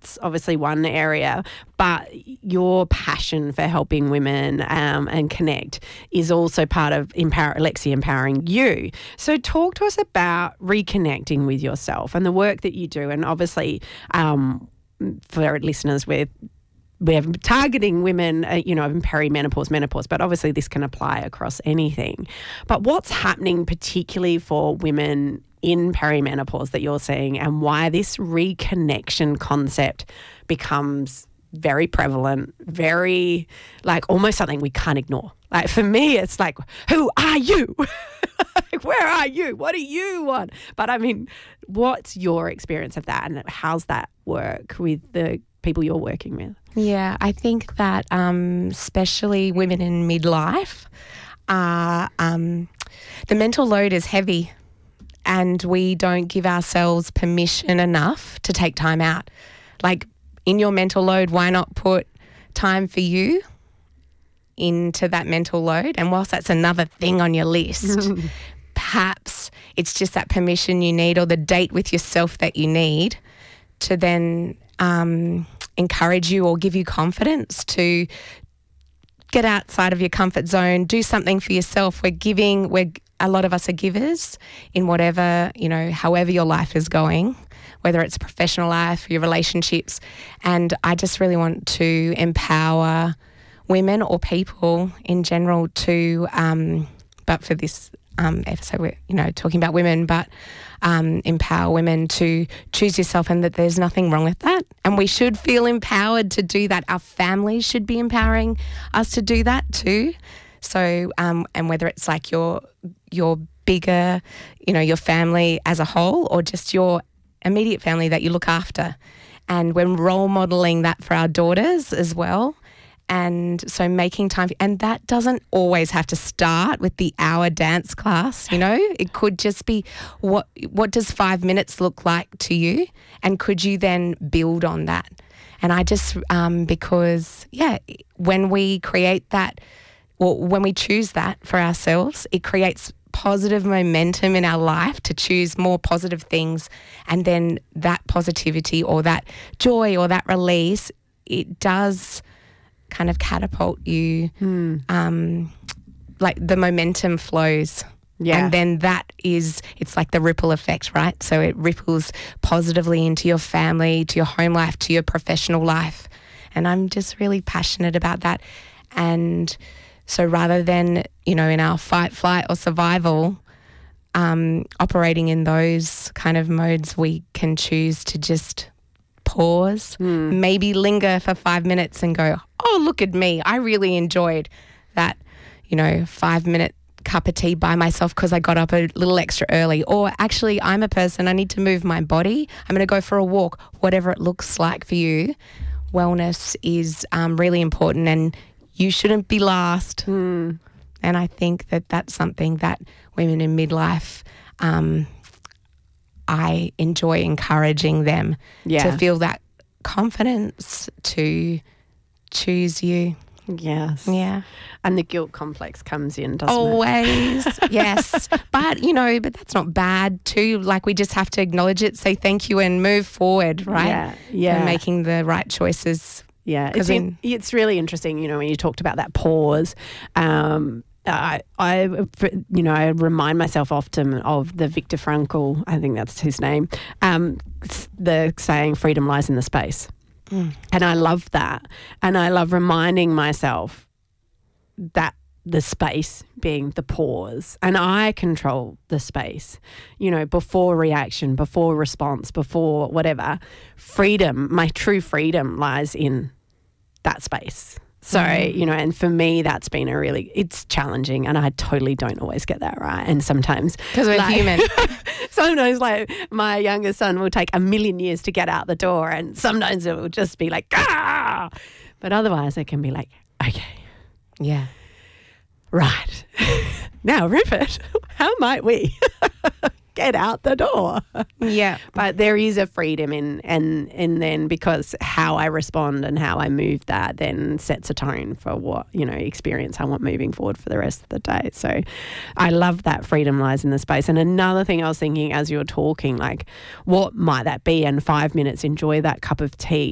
that's obviously one area, but your passion for helping women and connect is also part of Lexi empowering you. So talk to us about reconnecting with yourself and the work that you do. And obviously, for listeners, we're targeting women, in perimenopause, menopause, but obviously this can apply across anything. But what's happening particularly for women in perimenopause that you're seeing, and why this reconnection concept becomes very prevalent, very almost something we can't ignore. Like for me, it's like, who are you? Where are you? What do you want? But I mean, what's your experience of that, and how's that work with the people you're working with? Yeah, I think that especially women in midlife, the mental load is heavy, and we don't give ourselves permission enough to take time out. Like, in your mental load, why not put time for you into that mental load? And whilst that's another thing on your list, perhaps it's just that permission you need, or the date with yourself that you need to then encourage you or give you confidence to get outside of your comfort zone, do something for yourself. A lot of us are givers in whatever, however your life is going, whether it's professional life, your relationships. And I just really want to empower women or people in general to, but for this episode we're, talking about women, but empower women to choose yourself, and that there's nothing wrong with that. And we should feel empowered to do that. Our families should be empowering us to do that too. So, and whether it's like your bigger, your family as a whole, or just your immediate family that you look after. And we're role modelling that for our daughters as well. And so making time, and that doesn't always have to start with the hour dance class, It could just be, what does 5 minutes look like to you? And could you then build on that? And I just, because, when we create that, or when we choose that for ourselves, it creates positive momentum in our life to choose more positive things. And then that positivity or that joy or that release, it does kind of catapult you, like the momentum flows. Yeah. And then it's like the ripple effect, right? So it ripples positively into your family, to your home life, to your professional life. And I'm just really passionate about that. And so rather than, in our fight, flight or survival, operating in those kind of modes, we can choose to just pause, maybe linger for 5 minutes and go, oh, look at me. I really enjoyed that, 5-minute cup of tea by myself because I got up a little extra early. Or actually, I'm a person, I need to move my body. I'm going to go for a walk, whatever it looks like for you. Wellness is really important, and you shouldn't be last. And I think that that's something that women in midlife, I enjoy encouraging them to feel that confidence to choose you. Yes. Yeah. And the guilt complex comes in, doesn't it? Always, yes. But that's not bad too. Like, we just have to acknowledge it, say thank you and move forward, right? Yeah. And making the right choices. Yeah. It's really interesting, when you talked about that pause. I remind myself often of the Viktor Frankl, I think that's his name, the saying, freedom lies in the space. And I love that. And I love reminding myself that the space being the pause, and I control the space, before reaction, before response, before whatever. Freedom, my true freedom lies in that space. So, and for me, that's been it's challenging, and I totally don't always get that right. And sometimes, because we're human, sometimes my youngest son will take a million years to get out the door, and sometimes it will just be like, ah, but otherwise it can be like, okay. Yeah. Right. Now, Rupert, how might we get out the door? Yeah. But there is a freedom and then, because how I respond and how I move that then sets a tone for what, experience I want moving forward for the rest of the day. So I love that freedom lies in the space. And another thing I was thinking as you were talking, what might that be? And 5 minutes, enjoy that cup of tea.